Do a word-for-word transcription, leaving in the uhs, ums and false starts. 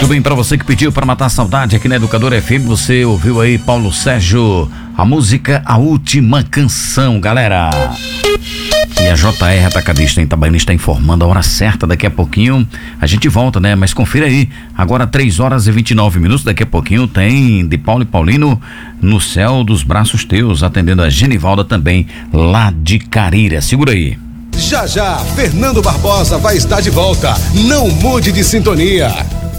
Muito bem, para você que pediu para matar a saudade aqui na Educadora F M, você ouviu aí Paulo Sérgio, a música A Última Canção, galera. E a J R Atacadista em Itabaiana está informando a hora certa. Daqui a pouquinho a gente volta, né? Mas confira aí, agora três horas e vinte e nove minutos. Daqui a pouquinho tem de Paulo e Paulino no céu dos braços teus, atendendo a Genivalda também lá de Carira. Segura aí. Já já, Fernando Barbosa vai estar de volta. Não mude de sintonia.